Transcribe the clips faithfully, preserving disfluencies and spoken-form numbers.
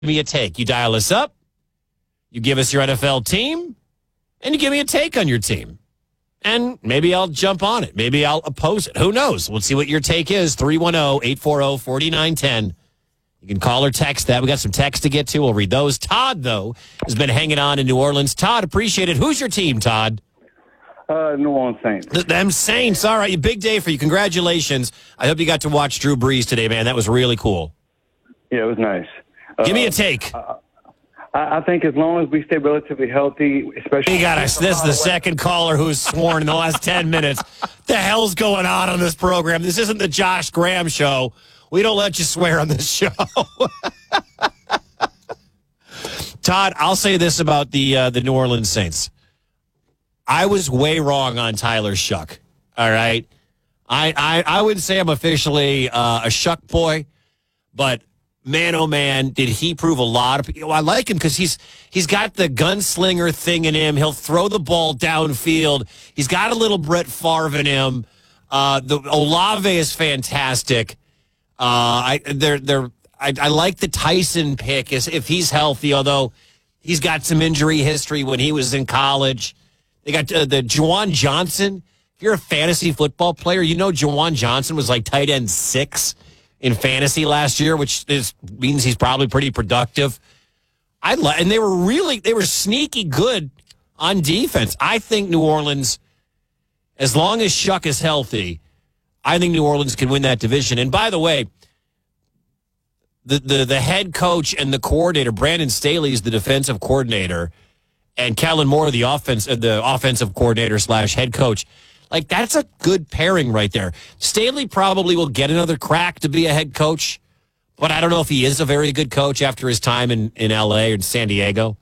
me a take. You dial us up, you give us your N F L team, and you give me a take on your team. And maybe I'll jump on it. Maybe I'll oppose it. Who knows? We'll see what your take is. three one zero, eight four zero, four nine one zero. You can call or text that. We got some texts to get to. We'll read those. Todd, though, has been hanging on in New Orleans. Todd, appreciate it. Who's your team, Todd? Uh, New Orleans Saints. The, them Saints. All right, big day for you. Congratulations. I hope you got to watch Drew Brees today, man. That was really cool. Yeah, it was nice. Give uh, me a take. Uh, I, I think as long as we stay relatively healthy, especially... You got us. This is the second caller who's sworn in the last ten minutes. The hell's going on on this program? This isn't the Josh Graham show. We don't let you swear on this show. Todd, I'll say this about the uh, the New Orleans Saints. I was way wrong on Tyler Shuck. All right? I, I, I would say I'm officially uh, a Shuck boy, but... Man, oh, man, did he prove a lot of people. I like him because he's he's got the gunslinger thing in him. He'll throw the ball downfield. He's got a little Brett Favre in him. Uh, the Olave is fantastic. Uh, I they're they're I, I like the Tyson pick as if he's healthy, although he's got some injury history when he was in college. They got uh, the Juwan Johnson. If you're a fantasy football player, you know Juwan Johnson was like tight end six in fantasy last year, which is, means he's probably pretty productive. I li- and they were really they were sneaky good on defense. I think New Orleans, as long as Shuck is healthy, I think New Orleans can win that division. And by the way, the the, the head coach and the coordinator, Brandon Staley, is the defensive coordinator, and Kellen Moore, the offense uh, the offensive coordinator slash head coach. Like, that's a good pairing right there. Staley probably will get another crack to be a head coach, but I don't know if he is a very good coach after his time in, in L A or in San Diego.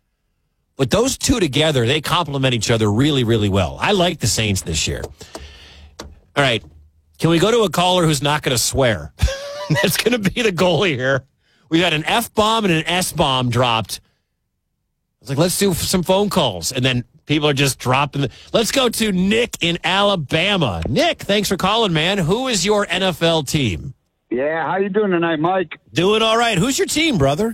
But those two together, they complement each other really, really well. I like the Saints this year. All right. Can we go to a caller who's not going to swear? That's going to be the goal here. We got an F-bomb and an S-bomb dropped. I was like, let's do some phone calls. And then people are just dropping. The... Let's go to Nick in Alabama. Nick, thanks for calling, man. Who is your N F L team? Yeah, how you doing tonight, Mike? Doing all right. Who's your team, brother?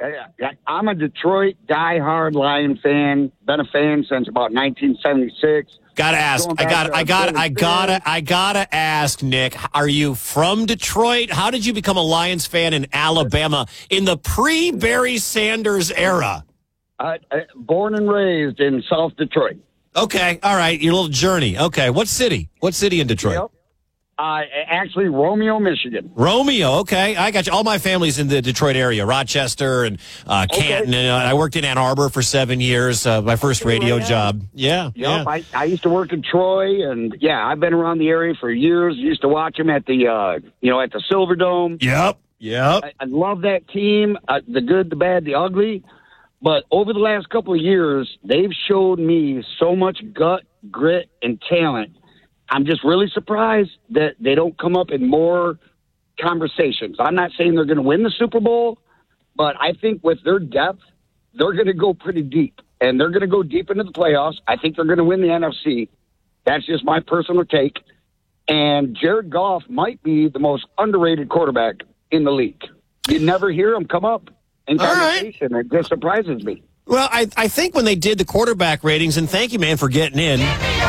I'm a Detroit diehard Lion fan. Been a fan since about nineteen seventy-six. Gotta ask. I got. I got. I gotta. I gotta ask, Nick. Are you from Detroit? How did you become a Lions fan in Alabama in the pre-Barry Sanders era? Uh, born and raised in South Detroit. Okay, all right, your little journey. Okay, what city? What city in Detroit? Yep. Uh, actually, Romeo, Michigan. Romeo, okay. I got you. All my family's in the Detroit area, Rochester and uh, Canton. Okay. And, uh, I worked in Ann Arbor for seven years, uh, my first radio yeah. job. Yeah, yep. yeah. I, I used to work in Troy, and, yeah, I've been around the area for years. Used to watch them at the, uh, you know, at the Silverdome. Yep, yep. I, I love that team, uh, the good, the bad, the ugly. But over the last couple of years, they've showed me so much gut, grit, and talent. I'm just really surprised that they don't come up in more conversations. I'm not saying they're going to win the Super Bowl, but I think with their depth, they're going to go pretty deep. And they're going to go deep into the playoffs. I think they're going to win the N F C. That's just my personal take. And Jared Goff might be the most underrated quarterback in the league. You never hear him come up in conversation. Right. It just surprises me. Well, I, I think when they did the quarterback ratings, and thank you, man, for getting in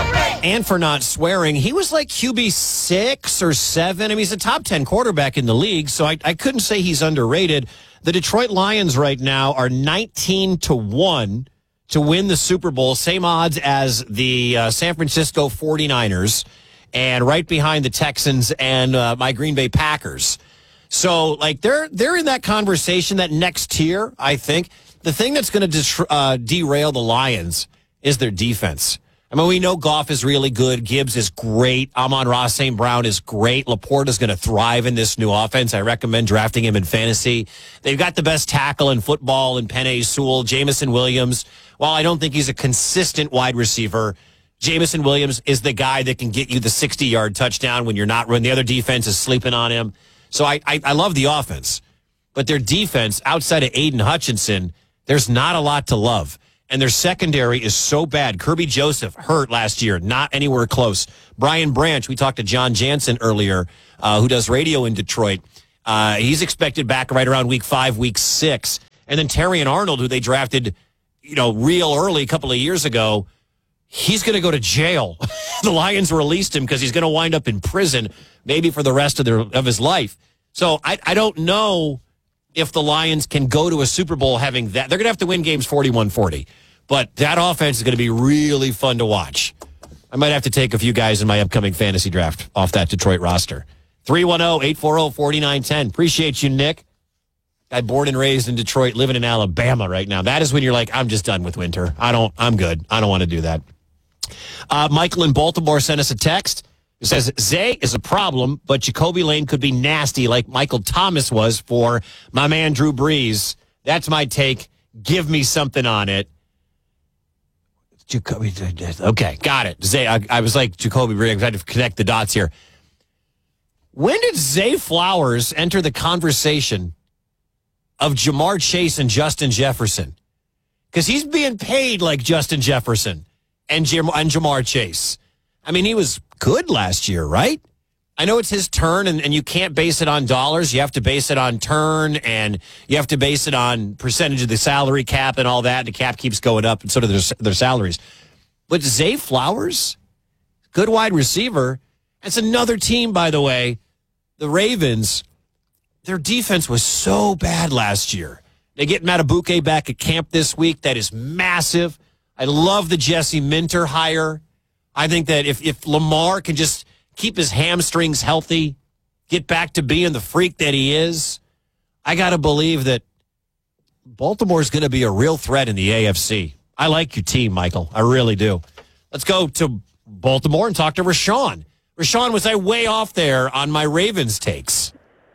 and for not swearing, he was like Q B six or seven. I mean, he's a top ten quarterback in the league, so I, I couldn't say he's underrated. The Detroit Lions right now are nineteen to one to win the Super Bowl, same odds as the uh, San Francisco forty-niners, and right behind the Texans and uh, my Green Bay Packers. So, like, they're they're in that conversation, that next tier, I think. The thing that's going to dis- uh, derail the Lions is their defense. I mean, we know Goff is really good. Gibbs is great. Amon-Ra Saint Brown is great. Laporte is going to thrive in this new offense. I recommend drafting him in fantasy. They've got the best tackle in football in Penei Sewell, Jameson Williams. While I don't think he's a consistent wide receiver, Jameson Williams is the guy that can get you the sixty-yard touchdown when you're not when the other defense is sleeping on him. So I, I, I love the offense. But their defense, outside of Aiden Hutchinson, there's not a lot to love. And their secondary is so bad. Kirby Joseph hurt last year, not anywhere close. Brian Branch, we talked to John Jansen earlier, uh, who does radio in Detroit. Uh, he's expected back right around week five, week six. And then Terrion Arnold, who they drafted, you know, real early a couple of years ago, he's going to go to jail. The Lions released him because he's going to wind up in prison maybe for the rest of their of his life. So I, I don't know if the Lions can go to a Super Bowl having that. They're going to have to win games forty-one forty. But that offense is going to be really fun to watch. I might have to take a few guys in my upcoming fantasy draft off that Detroit roster. three one zero, eight four zero, four nine one zero. Appreciate you, Nick. Guy born and raised in Detroit, living in Alabama right now. That is when you're like, I'm just done with winter. I don't, I'm good. I don't want to do that. Uh, Michael in Baltimore sent us a text. It says, Zay is a problem, but Jacoby Lane could be nasty like Michael Thomas was for my man Drew Brees. That's my take. Give me something on it. Jacoby, okay, got it. Zay, I, I was like Jacoby Brees. I had to connect the dots here. When did Zay Flowers enter the conversation of Jamar Chase and Justin Jefferson? Because he's being paid like Justin Jefferson and, Jam- and Jamar Chase. I mean, he was good last year, right? I know it's his turn, and, and you can't base it on dollars. You have to base it on turn, and you have to base it on percentage of the salary cap and all that. The cap keeps going up, and so do their, their salaries. But Zay Flowers, good wide receiver. It's another team, by the way, the Ravens. Their defense was so bad last year. They get Matabuke back at camp this week. That is massive. I love the Jesse Minter hire. I think that if, if Lamar can just keep his hamstrings healthy, get back to being the freak that he is, I got to believe that Baltimore's going to be a real threat in the A F C. I like your team, Michael. I really do. Let's go to Baltimore and talk to Rashawn. Rashawn, was I way off there on my Ravens takes?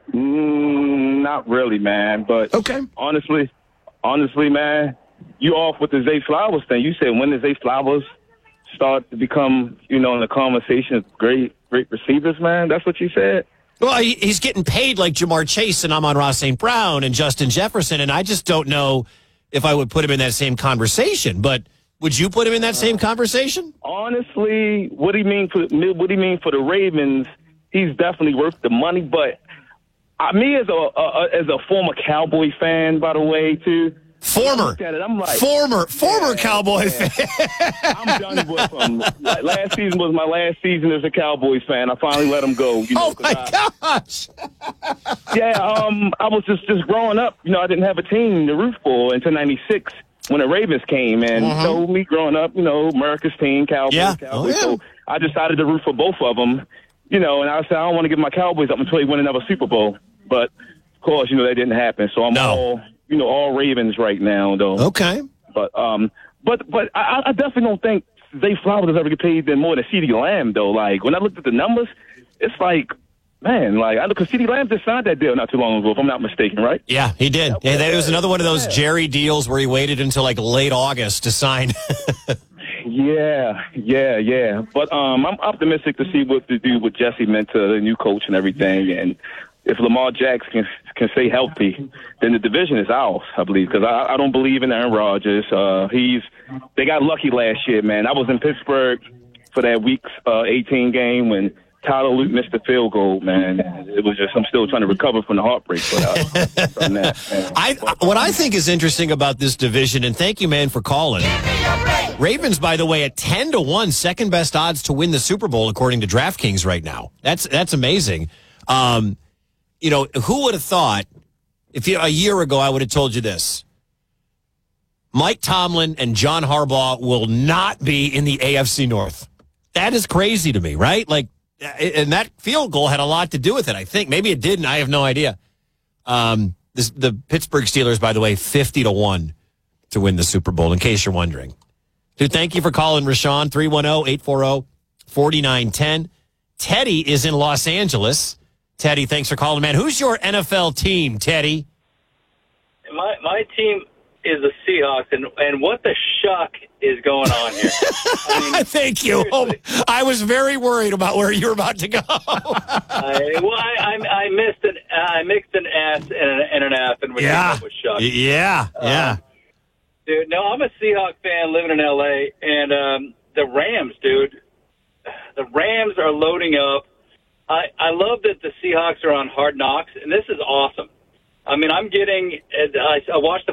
Mm, not really, man. But okay. honestly, honestly, man, you off with the Zay Flowers thing. You said when the Zay Flowers start to become, you know, in the conversation of great, great receivers, man. That's what you said? Well, he, he's getting paid like Jamar Chase and Amon-Ra Saint Brown and Justin Jefferson, and I just don't know if I would put him in that same conversation. But would you put him in that same conversation? Honestly, what do you mean for what do you mean for the Ravens? He's definitely worth the money. But uh, me as a, a as a former Cowboy fan, by the way, too. Former, at it, I'm like, former, former yeah, Cowboy yeah. fan. I'm done with him. Like, last season was my last season as a Cowboys fan. I finally let him go. You know, oh my I, gosh! yeah, um, I was just just growing up. You know, I didn't have a team to root for until ninety-six when the Ravens came, and uh-huh. so me growing up, you know, America's team, Cowboys, yeah. Cowboys. Oh, yeah. So I decided to root for both of them. You know, and I said I don't want to give my Cowboys up until they win another Super Bowl. But of course, you know that didn't happen. So I'm no. all. You know, all Ravens right now, though. Okay. But um, but but I, I definitely don't think Zay Flowers has ever get paid than more than CeeDee Lamb, though. Like, when I looked at the numbers, it's like, man, like, I look, because CeeDee Lamb just signed that deal not too long ago, if I'm not mistaken, right? Yeah, he did. Yeah, that was another one of those Jerry deals where he waited until, like, late August to sign. yeah, yeah, yeah. But um, I'm optimistic to see what to do with Jesse Minter, the new coach and everything, and if Lamar Jackson can, can stay healthy, then the division is ours, I believe, because I, I don't believe in Aaron Rodgers. Uh, he's they got lucky last year, man. I was in Pittsburgh for that Week uh, eighteen game when Tyler Luke missed the field goal, man. It was just I'm still trying to recover from the heartbreak but, uh, from that. Man. I what I think is interesting about this division, and thank you, man, for calling. Ravens, by the way, at ten to one, second best odds to win the Super Bowl according to DraftKings right now. That's that's amazing. Um, You know, who would have thought, if you, a year ago I would have told you this, Mike Tomlin and John Harbaugh will not be in the A F C North. That is crazy to me, right? Like, and that field goal had a lot to do with it, I think. Maybe it didn't. I have no idea. Um, this, the Pittsburgh Steelers, by the way, fifty to one to win the Super Bowl, in case you're wondering. Dude, thank you for calling, Rashawn. three one zero, eight four zero, four nine one zero. Teddy is in Los Angeles. Teddy, thanks for calling, man. Who's your N F L team, Teddy? My my team is the Seahawks, and, and what the shuck is going on here? I mean, Thank you. Oh, I was very worried about where you were about to go. I, well, I, I I missed an I mixed an S and an, and an F, and we yeah. ended up with shuck. Yeah, yeah. Um, dude, no, I'm a Seahawks fan living in L A, and um, the Rams, dude. The Rams are loading up I, I love that the Seahawks are on Hard Knocks, and this is awesome. I mean, I'm getting. I, I watched the